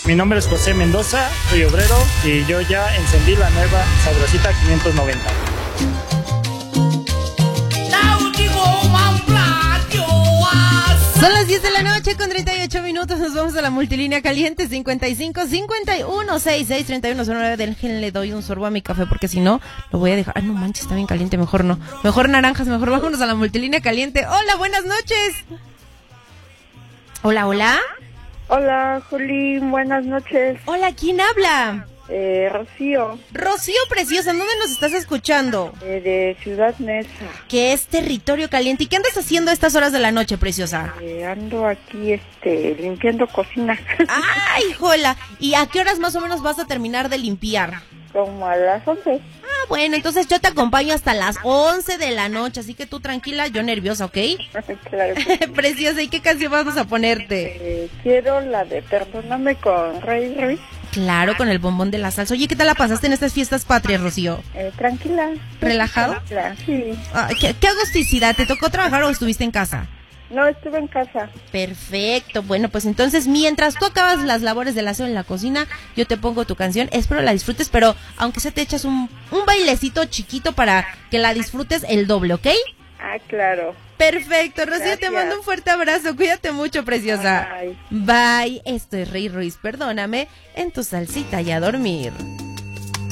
Mi nombre es José Mendoza, soy obrero y yo ya encendí la nueva Sabrosita 590. Son las 10 de la noche con 38 minutos. Nos vamos a la multilínea caliente 55 51 66 31 09. Déjenle, le doy un sorbo a mi café porque si no lo voy a dejar. No manches, está bien caliente, mejor no. Mejor naranjas, mejor vámonos a la multilínea caliente. Hola, buenas noches. Hola, hola. Hola, Juli, buenas noches. Hola, ¿quién habla? Rocío. Rocío preciosa, ¿dónde nos estás escuchando? De Ciudad Neza. Que es territorio caliente. ¿Y qué andas haciendo a estas horas de la noche, preciosa? Ando aquí, limpiando cocina. ¡Ay, jola! ¿Y a qué horas más o menos vas a terminar de limpiar? Como a las 11. Ah, bueno, entonces yo te acompaño hasta las 11 de la noche, así que tú tranquila, yo nerviosa, ¿ok? Claro que sí. Preciosa, ¿y qué canción vamos a ponerte? Quiero la de Perdóname con Rey Ruiz. Claro, con el bombón de la salsa. Oye, ¿qué tal la pasaste en estas fiestas patrias, Rocío? Tranquila. ¿Relajado? Tranquila, sí. Ah, ¿qué agusticidad? ¿Te tocó trabajar o estuviste en casa? No, estuve en casa. Perfecto, bueno, pues entonces mientras tú acabas las labores del aseo en la cocina, yo te pongo tu canción, espero la disfrutes, pero aunque sea te echas un bailecito chiquito para que la disfrutes el doble, ¿ok? Ah, claro. Perfecto, Rocío, Gracias. te mando un fuerte abrazo, cuídate mucho, preciosa. Bye. Bye, esto es Rey Ruiz, perdóname, en tu salsita y a dormir.